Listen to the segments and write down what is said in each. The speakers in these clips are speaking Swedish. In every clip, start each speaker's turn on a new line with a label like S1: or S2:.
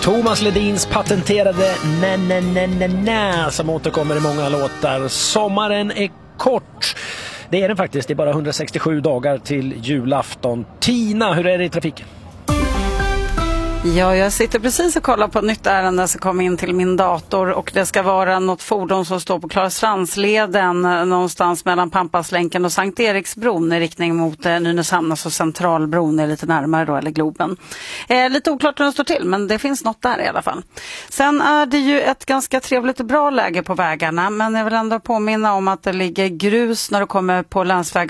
S1: Thomas Ledins patenterade nä som återkommer i många låtar. Sommaren är kort. Det är den faktiskt. Det är bara 167 dagar till julafton. Tina, hur är det i trafiken?
S2: Ja, jag sitter precis och kollar på ett nytt ärende som kom in till min dator och det ska vara något fordon som står på Klarastrandsleden någonstans mellan Pampaslänken och Sankt Eriksbron i riktning mot Nynäshamn, alltså Centralbron är lite närmare då, eller Globen. Lite oklart hur den står till, men det finns något där i alla fall. Sen är det ju ett ganska trevligt och bra läge på vägarna, men jag vill ändå påminna om att det ligger grus när du kommer på länsväg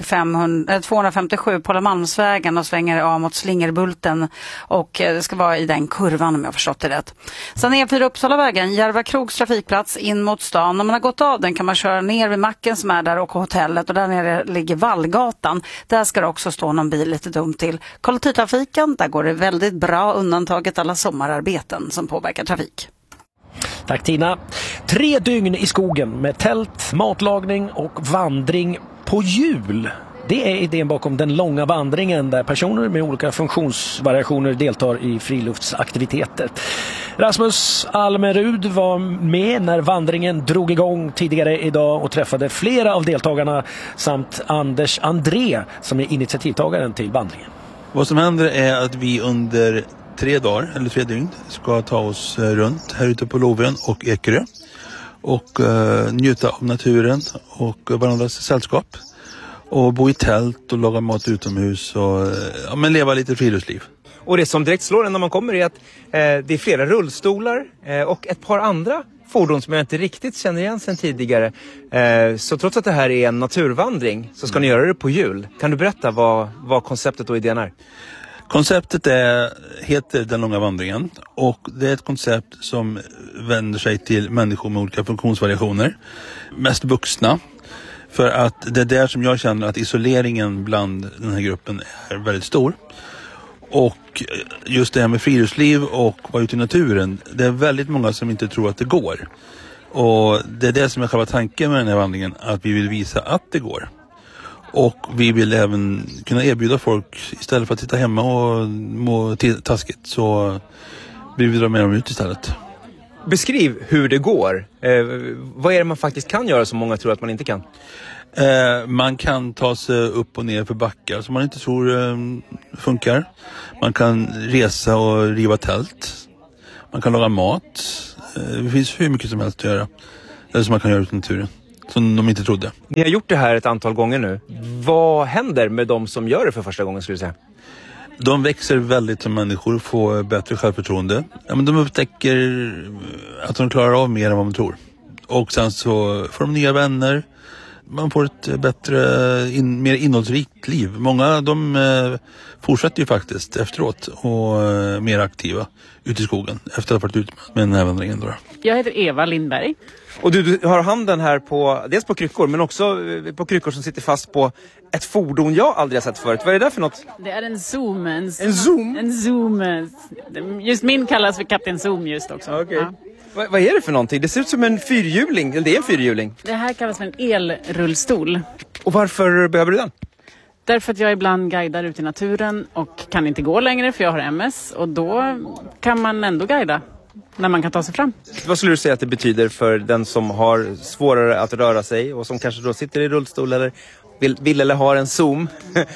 S2: 257 på Malmsvägen och svänger av mot Slingerbulten, och det ska vara i den kurvan om jag har förstått det rätt. Sen E4 Uppsalavägen, Järva Krogs trafikplats in mot stan. Om man har gått av den kan man köra ner vid macken som är där och hotellet, och där nere ligger Vallgatan. Där ska det också stå någon bil lite dumt till. Kollektivtrafiken, där går det väldigt bra, undantaget alla sommararbeten som påverkar trafik.
S1: Tack Tina. 3 dygn i skogen med tält, matlagning och vandring på jul. Det är idén bakom den långa vandringen där personer med olika funktionsvariationer deltar i friluftsaktiviteter. Rasmus Almerud var med när vandringen drog igång tidigare idag och träffade flera av deltagarna samt Anders André som är initiativtagaren till vandringen.
S3: Vad som händer är att vi under 3 dagar eller 3 dygn ska ta oss runt här ute på Lovön och Ekerö och njuta av naturen och varandras sällskap. Och bo i tält och laga mat utomhus och men leva lite friluftsliv.
S4: Och det som direkt slår en när man kommer är att det är flera rullstolar och ett par andra fordon som jag inte riktigt känner igen sedan tidigare. Så trots att det här är en naturvandring så ska ni göra det på jul. Kan du berätta vad konceptet och idén är?
S3: Konceptet heter Den långa vandringen, och det är ett koncept som vänder sig till människor med olika funktionsvariationer. Mest vuxna. För att det är där som jag känner att isoleringen bland den här gruppen är väldigt stor. Och just det här med friluftsliv och vara ute i naturen, det är väldigt många som inte tror att det går. Och det är det som är själva tanken med den här vandringen, att vi vill visa att det går. Och vi vill även kunna erbjuda folk, istället för att sitta hemma och må taskigt, så vill vi dra med dem ut istället.
S4: Beskriv hur det går. Vad är det man faktiskt kan göra som många tror att man inte kan?
S3: Man kan ta sig upp och ner för backar som man inte tror funkar. Man kan resa och riva tält. Man kan laga mat. Det finns hur mycket som helst att göra. Eller som man kan göra ut i naturen. Som de inte trodde.
S4: Ni har gjort det här ett antal gånger nu. Vad händer med de som gör det för första gången, skulle du säga?
S3: De växer väldigt som människor, får bättre självförtroende. Ja, men de upptäcker att de klarar av mer än vad man tror. Och sen så får de nya vänner. Man får ett bättre, mer innehållsrikt liv. Många de fortsätter ju faktiskt efteråt och mer aktiva ute i skogen efter att ha varit ut med den här vandringen. Då.
S5: Jag heter Eva Lindberg.
S4: Och du har handen här på, dels på kryckor men också på kryckor som sitter fast på ett fordon jag aldrig har sett förut. Vad är det där för något?
S5: Det är en Zoom.
S4: En Zoom?
S5: En Zoom. Just min kallas för Kapten Zoom just också.
S4: Okay.
S5: Ja.
S4: Vad är det för någonting? Det ser ut som en fyrhjuling. Eller det är en fyrhjuling.
S5: Det här kallas för en elrullstol.
S4: Och varför behöver du den?
S5: Därför att jag ibland guidar ut i naturen och kan inte gå längre för jag har MS. Och då kan man ändå guida när man kan ta sig fram.
S4: Vad skulle du säga att det betyder för den som har svårare att röra sig och som kanske då sitter i rullstol eller vill eller har en Zoom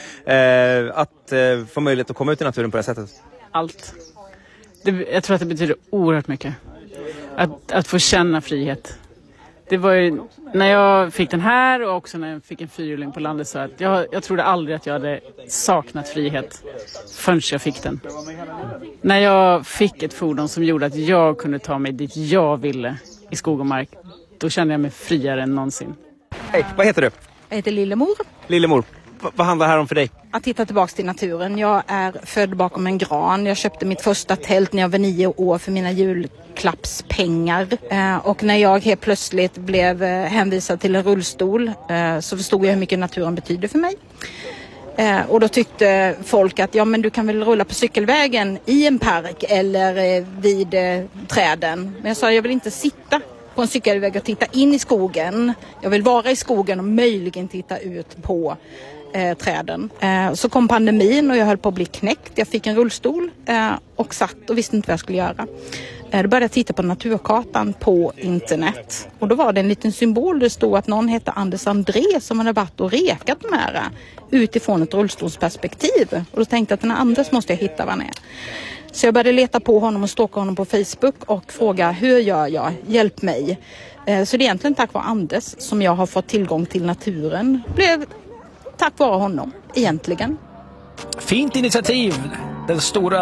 S4: att få möjlighet att komma ut i naturen på det sättet?
S5: Allt. Jag tror att det betyder oerhört mycket. Att få känna frihet. Det var ju, när jag fick den här och också när jag fick en fyrhjuling på landet, så att jag trodde aldrig att jag hade saknat frihet förrän jag fick den. När jag fick ett fordon som gjorde att jag kunde ta mig dit jag ville i skog och mark, då kände jag mig friare än någonsin.
S4: Hej, vad heter du?
S6: Jag heter Lillemor.
S4: Lillemor, vad handlar det här om för dig?
S6: Att hitta tillbaka till naturen. Jag är född bakom en gran. Jag köpte mitt första tält när jag var 9 år för mina julklappspengar. Och när jag helt plötsligt blev hänvisad till en rullstol så förstod jag hur mycket naturen betyder för mig. Och då tyckte folk att men du kan väl rulla på cykelvägen i en park eller vid träden. Men jag sa jag vill inte sitta på en cykelväg och titta in i skogen. Jag vill vara i skogen och möjligen titta ut på träden. Så kom pandemin och jag höll på att bli knäckt. Jag fick en rullstol och satt och visste inte vad jag skulle göra. Då började jag titta på naturkartan på internet. Och då var det en liten symbol där det stod att någon hette Anders André som hade varit och rekat de här utifrån ett rullstolsperspektiv. Och då tänkte jag att den Anders måste jag hitta vad han är. Så jag började leta på honom och stalka honom på Facebook och fråga hur gör jag? Hjälp mig. Så det är egentligen tack vare Anders som jag har fått tillgång till naturen. Blev tack vare honom egentligen.
S1: Fint initiativ, den stora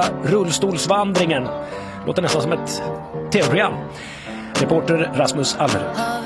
S1: rullstolsvandringen. Låter nästan som ett tv-program. Reporter Rasmus Alverud.